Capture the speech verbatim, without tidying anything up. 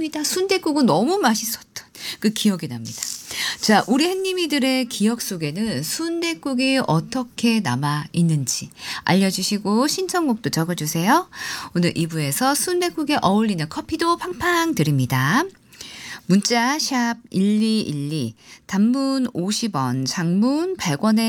맞습니다. 순댓국은 너무 맛있었던 그 기억이 납니다. 자, 우리 햇님이들의 기억 속에는 순댓국이 어떻게 남아 있는지 알려주시고 신청곡도 적어주세요. 오늘 이 부에서 순댓국에 어울리는 커피도 팡팡 드립니다. 문자 샵 일이일이, 단문 오십 원, 장문 백 원에